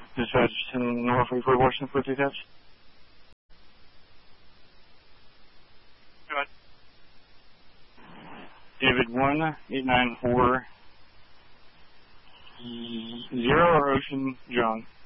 Dispatch to Norfolk for Washington for 2 taps. Go ahead. David 1894 0 or Ocean John.